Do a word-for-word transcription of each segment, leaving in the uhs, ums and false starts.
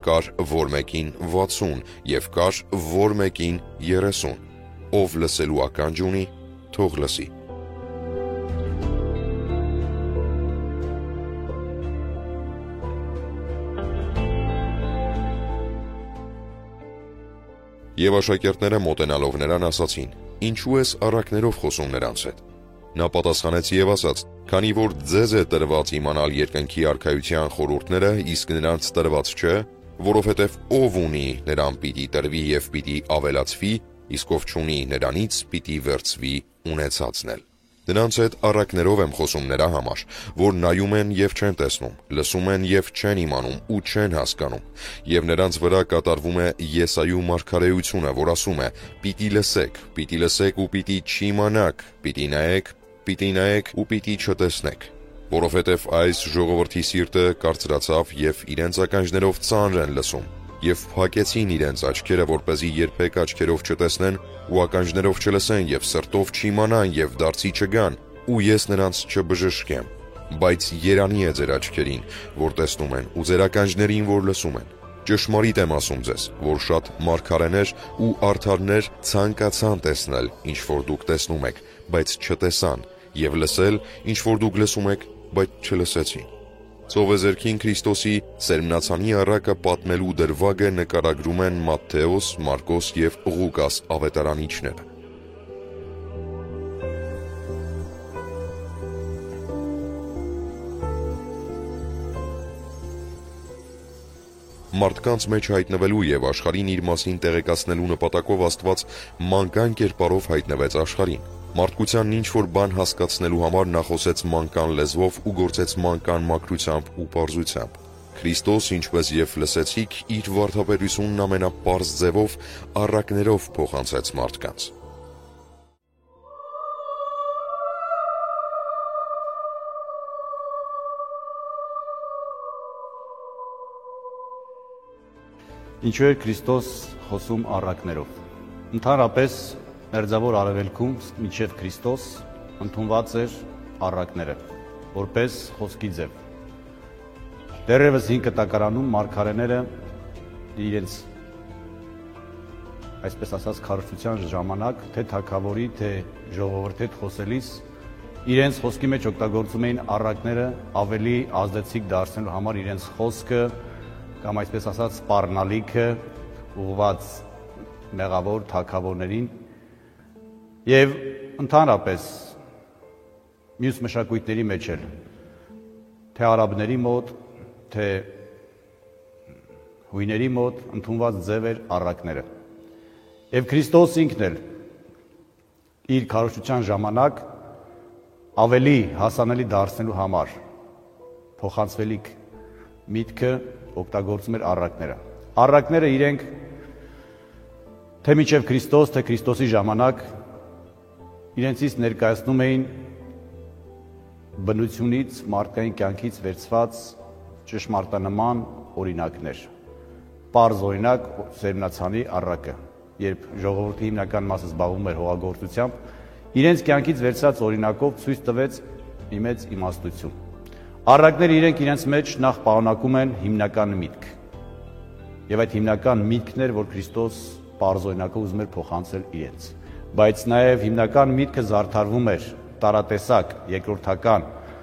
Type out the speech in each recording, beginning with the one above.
կար որ մեկին վաթսուն և կար որ մեկին երեսուն, ով լսելու ականջ ունի, թող լսի։ Եվ աշակերտները մոտենալով նրան ասացին. «Ինչու ես առակներով խոսում նրանց հետ»։ Նա պատասխանեց և ասաց. «Քանի որ ձեզ է տրված իմանալ երկնքի արքայության խորհուրդները, իսկ նրանց տրված չէ, որովհետև ով ունի, նրան պիտի տրվի և պիտի ավելացվի, իսկ ով չունի, նրանից պիտի վերցվի ունեցածն էլ»։ Նրանց հետ առակներով եմ խոսում նրա համար, որ նայում են և չեն տեսնում, լսում են և չեն իմանում ու չեն հասկանում, և նրանց վրա կատարվում է Եսայու մարգարեությունը, որ ասում է. «Պիտի լսեք, պիտի լսեք ու պիտի չիմանաք, պիտի նայեք, պիտի նայեք ու պիտի չտեսնեք, որովհետև այս ժողովրդի սիրտը կարծրացավ և իրենց ականջներով ծանր են լսում, և փակեցին իրենց աչքերը, որպեսզի երբեք աչքերով չտեսնեն ու ականջներով չլսեն և սրտով չիմանան և դարձի չգան, ու ես նրանց չբժշկեմ, բայց երանի է ձեր աչքերին, որ տեսնում են, ու ձեր ականջներին, որ լսում են։ Ճշմարիտ եմ ասում ձեզ, որ շատ մարգարեներ ու արդարներ ցանկացան տեսնել, ինչ որ դուք տեսնում եք, բայց չտեսան, և լսել, ինչ որ դուք լսում եք, բայց չլսեցին։ Ծովեզերքին Քրիստոսի սերմնացանի առակը պատմելու դրվագը նկարագրում են Մատթեոս, Մարկոս և Ղուկաս ավետարանիչները։ Մարդկանց մեջ հայտնվելու և աշխարհին իր մասին տեղեկացնելու նպատակով Աստված մանկան կերպարով հայտնվեց աշխարհին։ Մարդկությանն ինչ-որ բան հասկացնելու համար նա խոսեց մանկան լեզվով ու գործեց մանկան մաքրությամբ ու պարզությամբ։ Քրիստոս, ինչպես և լսեցիք, իր վարդապետությունն ամենապարզ ձևով առակներով փոխանցեց մարդկանց։ Ինչու էր Քրիստոս խոսում առակներով։ Ընդհանրապես Մերձավոր Արևելքում մինչև Քրիստոս ընդունված էր առակները, որպես խոսքի ձև։ Դեռևս հին կտակարանում մարգարեները իրենց, այսպես ասած, քարոզչության ժամանակ, թե թագավորի, թե ժողովրդի հետ խոսելիս, իրենց խոսքի մեջ օգտագործում էին առակները ավելի ազդեցիկ դարձնելու համար իրենց խոսքը կամ այսպես ասած սպառնալիքը ուղղված մեղավոր թագավորներին և ընդհանրապես մյուս մշակույթների մեջ էլ, թե արաբների մոտ, թե հույների մոտ ընդունված ձև էր առակները։ Եվ Քրիստոս ինքն էլ իր քարոզչության ժամանակ ավելի հասանելի դարձնելու համար փոխանցվելիք միտքը օգտագործում էր առակները։ Առակները իրենք թե մինչև Քրիստոս, թե Քրիստոսի ժամանակ իրենցից ներկայացնում էին բնությունից, մարդկային կյանքից վերցված ճշմարտանման օրինակներ։ Պարզ օրինակ սերմնացանի առակը, երբ ժողովրդի հիմնական մասը զբաղվում էր հողագործությամբ, իրենց կյանքից վերցած օրինակով ցույց տվեց մի մեծ իմաստություն։ Առակները իրենք իրենց մեջ նախ պարունակում են հիմնական միտք։ Եվ այդ հիմնական միտքն էր, որ Քրիստոս պարզ օրինակով ուզում էր փոխանցել իրենց։ Բայց նաև հիմնական միտքը զարդարվում էր տարատեսակ, երկրորդական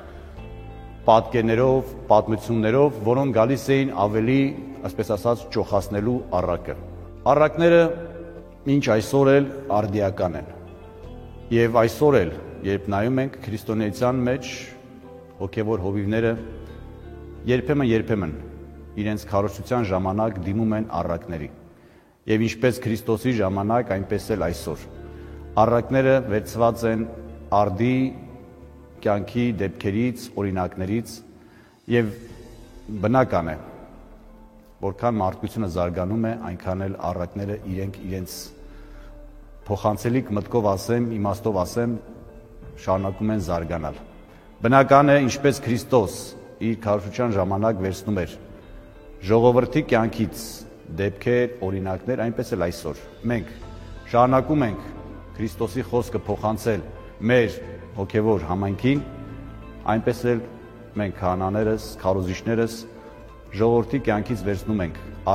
պատկերներով, պատմություններով, որոնք գալիս էին ավելի, այսպես ասած, ճոխացնելու առակը։ Առակները մինչ այսօր էլ արդիական են։ Եվ այսօր էլ, երբ նայում ենք քրիստոնեության մեջ, հոգևոր հովիվները երբեմն-երբեմն իրենց քարոզչության ժամանակ դիմում են առակների։ Եվ ինչպես Քրիստոսի ժամանակ, այնպես էլ այսօր։ Առակները վերցված են արդի կյանքի դեպքերից, օրինակներից և բնական է, որքան մարդկությունը զարգանում է, այնքան էլ առակները իրենք իրենց փոխանցելիք մտքով ասեմ, իմաստով ասեմ, շարունակում են զարգանալ։ Բնական է, ինչպես Քրիստոս իր քարոզչության ժամանակ վերցնում էր ժողովրդի կյանքից դեպքեր, օրինակներ, այնպես էլ այսօր։ Մենք շարունակում ենք Քրիստոսի խոսքը փոխանցել մեր հոգևոր համայնքին, այնպես էլ մենք քահանաներս, քարոզիչներս ժողովրդի կյանքից վերցնում ենք